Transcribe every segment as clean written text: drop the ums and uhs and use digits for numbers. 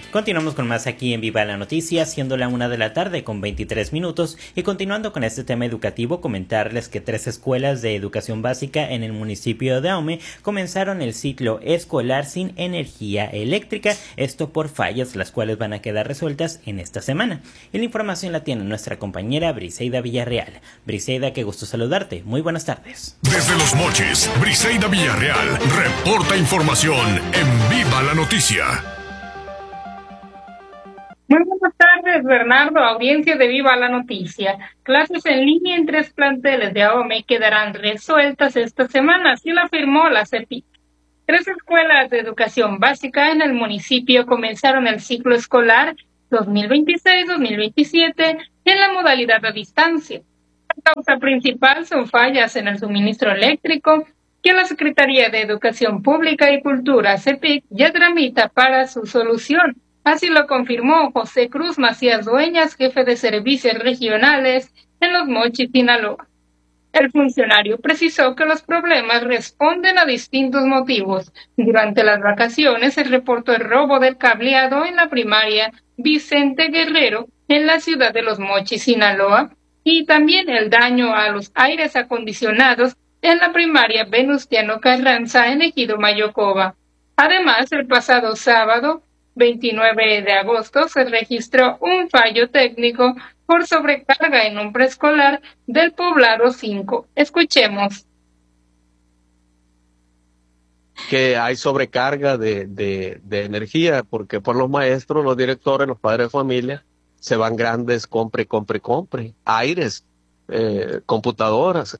Continuamos con más aquí en Viva la Noticia, siendo la 1 de la tarde con 23 minutos y continuando con este tema educativo, comentarles que 3 escuelas de educación básica en el municipio de Ahome comenzaron el ciclo escolar sin energía eléctrica, esto por fallas las cuales van a quedar resueltas en esta semana. Y la información la tiene nuestra compañera Briseida Villarreal. Briseida, qué gusto saludarte, muy buenas tardes. Desde Los Mochis, Briseida Villarreal reporta información en Viva la Noticia. Muy buenas tardes, Bernardo, audiencia de Viva la Noticia. Clases en línea en 3 planteles de Ahome quedarán resueltas esta semana, así lo afirmó la CEPIC. 3 escuelas de educación básica en el municipio comenzaron el ciclo escolar 2026-2027 en la modalidad a distancia. La causa principal son fallas en el suministro eléctrico que la Secretaría de Educación Pública y Cultura, CEPIC, ya tramita para su solución. Así lo confirmó José Cruz Macías Dueñas, jefe de servicios regionales en Los Mochis, Sinaloa. El funcionario precisó que los problemas responden a distintos motivos. Durante las vacaciones se reportó el robo del cableado en la primaria Vicente Guerrero en la ciudad de Los Mochis, Sinaloa, y también el daño a los aires acondicionados en la primaria Venustiano Carranza en Ejido Mayocoba. Además, el pasado sábado 29 de agosto se registró un fallo técnico por sobrecarga en un preescolar del poblado 5. Escuchemos. Que hay sobrecarga de energía, porque por los maestros, los directores, los padres de familia, se van grandes, compre, aires, computadoras.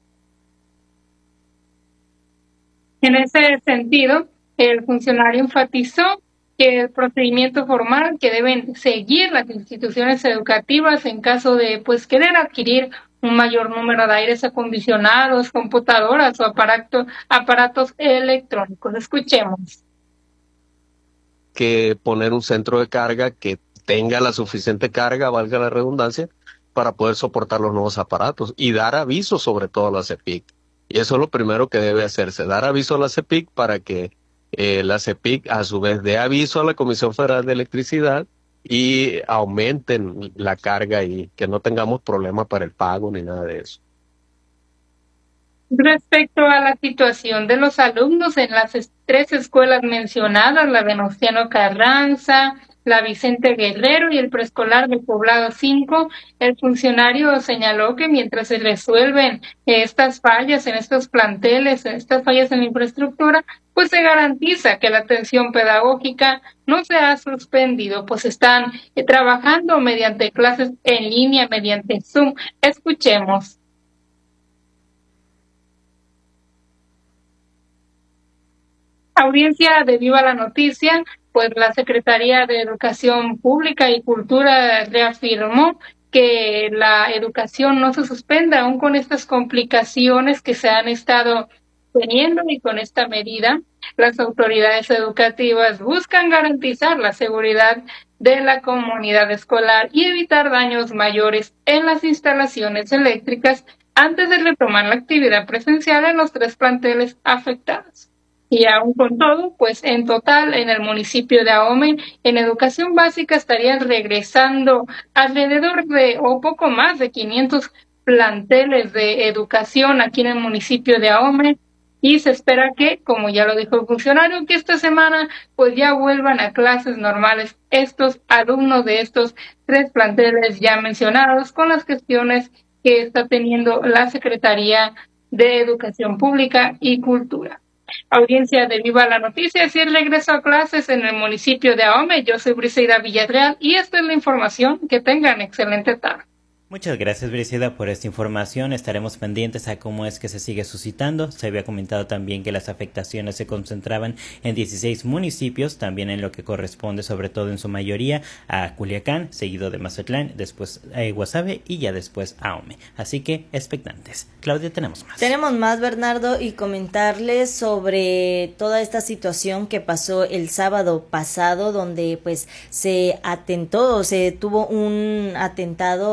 En ese sentido, el funcionario enfatizó que el procedimiento formal que deben seguir las instituciones educativas en caso de querer adquirir un mayor número de aires acondicionados, computadoras o aparatos electrónicos. Escuchemos. Que poner un centro de carga que tenga la suficiente carga, valga la redundancia, para poder soportar los nuevos aparatos y dar aviso sobre todo a la CEPIC. Y eso es lo primero que debe hacerse, dar aviso a la CEPIC para que la CEPIC a su vez dé aviso a la Comisión Federal de Electricidad y aumenten la carga y que no tengamos problemas para el pago ni nada de eso. Respecto a la situación de los alumnos en las 3 escuelas mencionadas, la Venustiano Carranza, la Vicente Guerrero y el preescolar del poblado 5, el funcionario señaló que mientras se resuelven estas fallas en estos planteles, estas fallas en la infraestructura, pues se garantiza que la atención pedagógica no se ha suspendido, pues están trabajando mediante clases en línea, mediante Zoom. Escuchemos. Audiencia de Viva la Noticia, pues la Secretaría de Educación Pública y Cultura reafirmó que la educación no se suspende aún con estas complicaciones que se han estado teniendo, y con esta medida las autoridades educativas buscan garantizar la seguridad de la comunidad escolar y evitar daños mayores en las instalaciones eléctricas antes de retomar la actividad presencial en los 3 planteles afectados. Y aún con todo, pues en total en el municipio de Ahome, en educación básica estarían regresando alrededor de o poco más de 500 planteles de educación aquí en el municipio de Ahome, y se espera que, como ya lo dijo el funcionario, que esta semana pues ya vuelvan a clases normales estos alumnos de estos 3 planteles ya mencionados, con las gestiones que está teniendo la Secretaría de Educación Pública y Cultura. Audiencia de Viva la Noticia, si el regreso a clases en el municipio de Ahome. Yo soy Briseida Villarreal y esta es la información. Que tengan excelente tarde. Muchas gracias, Briseida, por esta información. Estaremos pendientes a cómo es que se sigue suscitando. Se había comentado también que las afectaciones se concentraban en 16 municipios, también en lo que corresponde, sobre todo en su mayoría, a Culiacán, seguido de Mazatlán, después a Guasave y ya después a Ahome. Así que, expectantes. Claudia, tenemos más. Tenemos más, Bernardo, y comentarles sobre toda esta situación que pasó el sábado pasado, donde pues se tuvo un atentado a la vida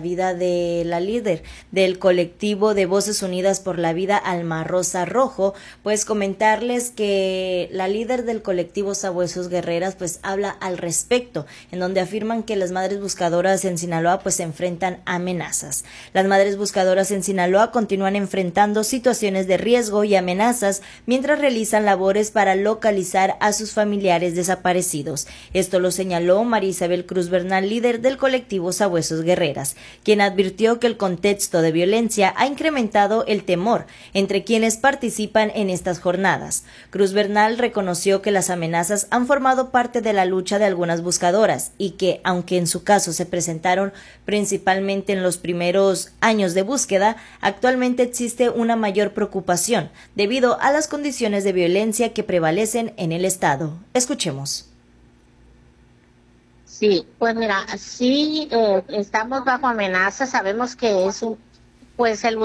vida de la líder del colectivo de Voces Unidas por la Vida, Alma Rosa Rojo. Pues comentarles que la líder del colectivo Sabuesos Guerreras pues habla al respecto, en donde afirman que las madres buscadoras en Sinaloa pues se enfrentan a amenazas. Las madres buscadoras en Sinaloa continúan enfrentando situaciones de riesgo y amenazas mientras realizan labores para localizar a sus familiares desaparecidos. Esto lo señaló María Isabel Cruz Bernal, líder del colectivo Sabuesos Guerreras, quien advirtió que el contexto de violencia ha incrementado el temor entre quienes participan en estas jornadas. Cruz Bernal reconoció que las amenazas han formado parte de la lucha de algunas buscadoras y que, aunque en su caso se presentaron principalmente en los primeros años de búsqueda, actualmente existe una mayor preocupación debido a las condiciones de violencia que prevalecen en el estado. Escuchemos. Sí, pues mira, sí, estamos bajo amenaza, sabemos que es pues el